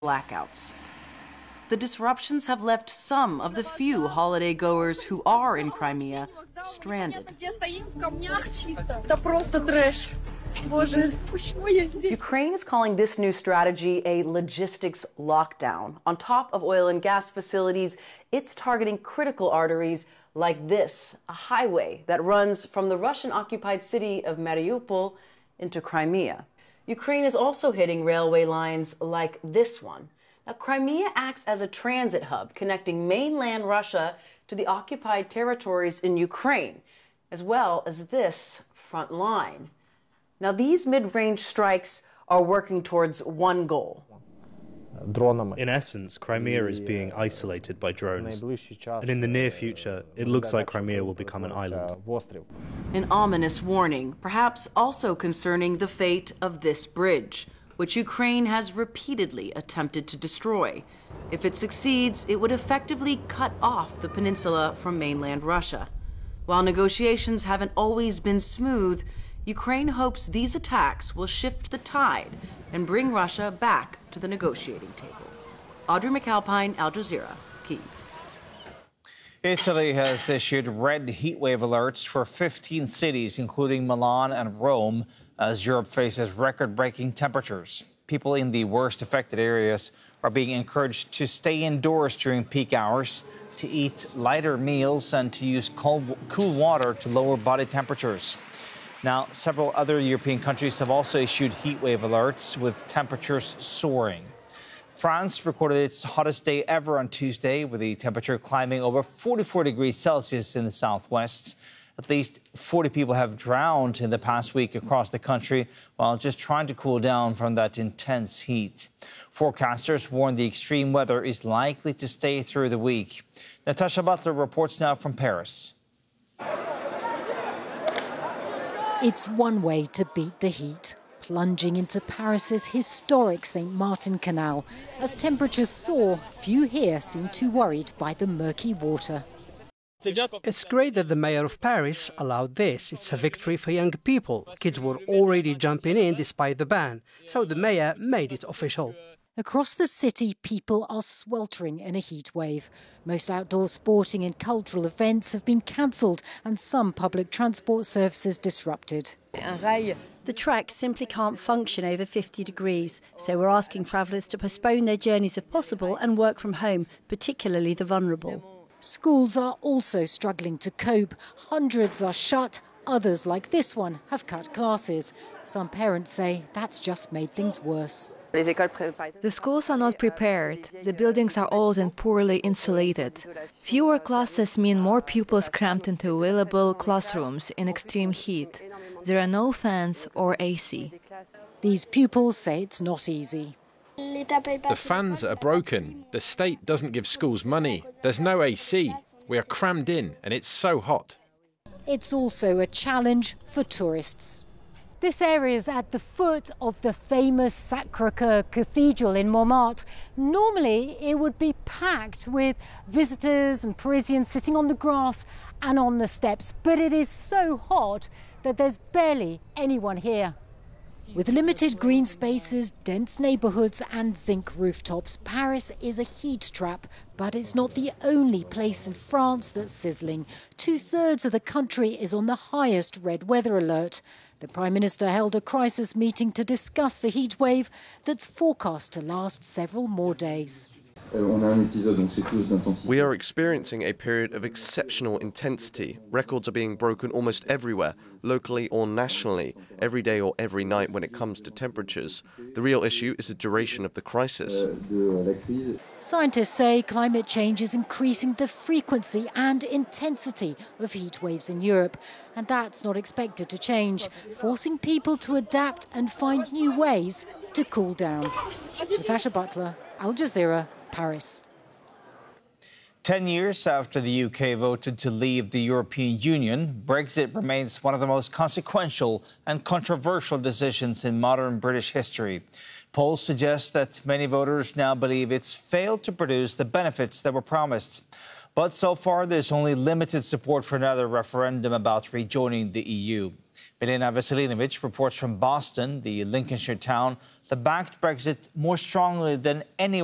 blackouts. The disruptions have left some of the few holiday goers who are in Crimea stranded. Ukraine is calling this new strategy a logistics lockdown. On top of oil and gas facilities, it's targeting critical arteries like this, a highway that runs from the Russian-occupied city of Mariupol into Crimea. Ukraine is also hitting railway lines like this one. Now, Crimea acts as a transit hub connecting mainland Russia to the occupied territories in Ukraine, as well as this front line. Now, these mid-range strikes are working towards one goal. In essence, Crimea is being isolated by drones. And in the near future, it looks like Crimea will become an island. An ominous warning, perhaps also concerning the fate of this bridge, which Ukraine has repeatedly attempted to destroy. If it succeeds, it would effectively cut off the peninsula from mainland Russia. While negotiations haven't always been smooth, Ukraine hopes these attacks will shift the tide and bring Russia back to the negotiating table. Audrey McAlpine, Al Jazeera, Kyiv. Italy has issued red heatwave alerts for 15 cities, including Milan and Rome, as Europe faces record-breaking temperatures. People in the worst affected areas are being encouraged to stay indoors during peak hours, to eat lighter meals, and to use cool water to lower body temperatures. Now, several other European countries have also issued heatwave alerts, with temperatures soaring. France recorded its hottest day ever on Tuesday, with the temperature climbing over 44 degrees Celsius in the southwest. At least 40 people have drowned in the past week across the country while just trying to cool down from that intense heat. Forecasters warn the extreme weather is likely to stay through the week. Natasha Butler reports now from Paris. It's one way to beat the heat, plunging into Paris's historic St. Martin Canal. As temperatures soar, few here seem too worried by the murky water. It's great that the mayor of Paris allowed this. It's a victory for young people. Kids were already jumping in despite the ban, so the mayor made it official. Across the city, people are sweltering in a heat wave. Most outdoor sporting and cultural events have been cancelled and some public transport services disrupted. The track simply can't function over 50 degrees, so we're asking travellers to postpone their journeys if possible and work from home, particularly the vulnerable. Schools are also struggling to cope. Hundreds are shut. Others, like this one, have cut classes. Some parents say that's just made things worse. The schools are not prepared. The buildings are old and poorly insulated. Fewer classes mean more pupils cramped into available classrooms in extreme heat. There are no fans or AC. These pupils say it's not easy. The fans are broken. The state doesn't give schools money. There's no AC. We are crammed in and it's so hot. It's also a challenge for tourists. This area is at the foot of the famous Sacré-Cœur Cathedral in Montmartre. Normally, it would be packed with visitors and Parisians sitting on the grass and on the steps, but it is so hot that there's barely anyone here. With limited green spaces, dense neighbourhoods and zinc rooftops, Paris is a heat trap, but it's not the only place in France that's sizzling. 2/3 of the country is on the highest red weather alert. The Prime Minister held a crisis meeting to discuss the heat wave that's forecast to last several more days. We are experiencing a period of exceptional intensity. Records are being broken almost everywhere, locally or nationally, every day or every night when it comes to temperatures. The real issue is the duration of the crisis. Scientists say climate change is increasing the frequency and intensity of heat waves in Europe, and that's not expected to change, forcing people to adapt and find new ways to cool down. Natasha Butler, Al Jazeera, Paris. 10 years after the UK voted to leave the European Union, Brexit remains one of the most consequential and controversial decisions in modern British history. Polls suggest that many voters now believe it's failed to produce the benefits that were promised. But so far, there's only limited support for another referendum about rejoining the EU. Milena Veselinovic reports from Boston, the Lincolnshire town that backed Brexit more strongly than any